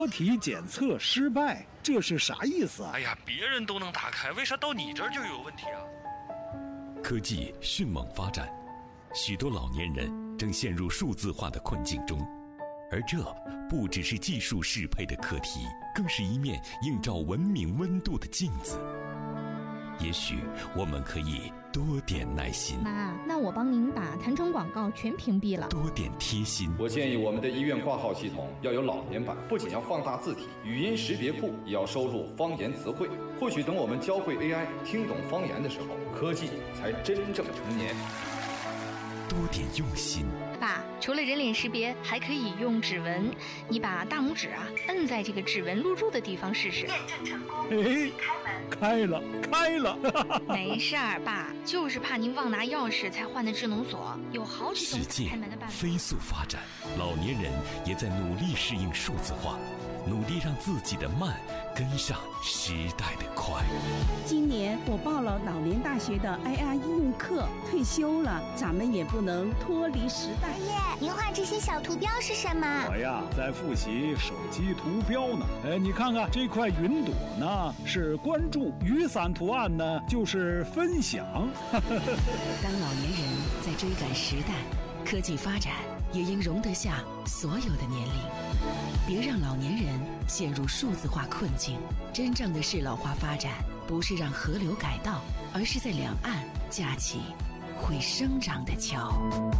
多体检测失败，这是啥意思啊？ 哎呀，别人都能打开，为啥到你这儿就有问题啊？ 科技迅猛发展，许多老年人正陷入数字化的困境中，而这不只是技术适配的课题，更是一面映照文明温度的镜子。也许我们可以多点耐心。 妈，那我帮您把弹窗广告全屏蔽了。 多点贴心。 我建议我们的医院挂号系统要有老年版，不仅要放大字体，语音识别库也要收录方言词汇。或许等我们教会 AI 听懂方言的时候，科技才真正成年。 多点用心。 爸，除了人脸识别，还可以用指纹。你把大拇指摁在这个指纹录入的地方试试。 验证成功。 哎，开了，开了！ 没事儿，爸，就是怕您忘拿钥匙才换的智能锁，有好几种世界开门的办法。 飞速发展，老年人也在努力适应数字化，努力让自己的慢跟上时代的快。 今年我报了老年大学的 IR 应用课，退休了，咱们也不能脱离时代。 爷爷，您画这些小图标是什么？ 我呀，在复习手机图标呢。哎，你看看这块云朵呢，是关注；雨伞图案呢，就是分享。 当老年人在追赶时代，科技发展也应容得下所有的年龄。别让老年人陷入数字化困境。真正的适老化发展，不是让河流改道，而是在两岸架起会生长的桥。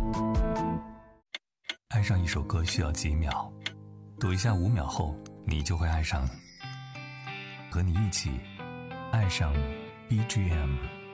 爱上一首歌需要几秒，读一下5秒后，你就会爱上。和你一起爱上 BGM。